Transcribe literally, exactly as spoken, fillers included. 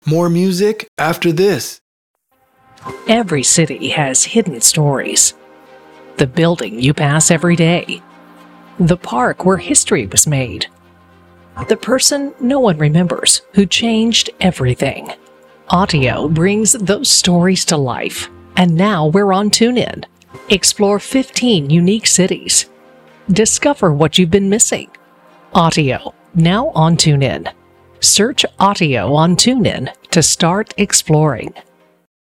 More music after this. Every city has hidden stories. The building you pass every day. The park where history was made. The person no one remembers who changed everything. Audio brings those stories to life. And now we're on TuneIn. Explore fifteen unique cities. Discover what you've been missing. Audio, now on TuneIn. Search Audio on TuneIn to start exploring.